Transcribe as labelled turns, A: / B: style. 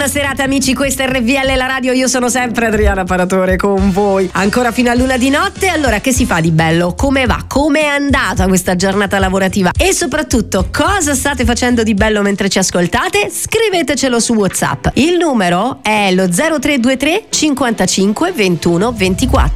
A: Buona serata amici, questa è RVL la radio, io sono sempre Adriana Paratore con voi. Ancora fino a l'una di notte, allora che si fa di bello? Come va? Come è andata questa giornata lavorativa? E soprattutto cosa state facendo di bello mentre ci ascoltate? Scrivetecelo su WhatsApp. Il numero è lo 0323 55 21 24.